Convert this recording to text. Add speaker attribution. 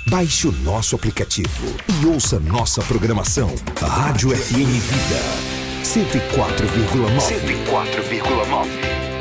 Speaker 1: Baixe o nosso aplicativo e ouça nossa programação. Rádio FM Vida 104,9. 104,9.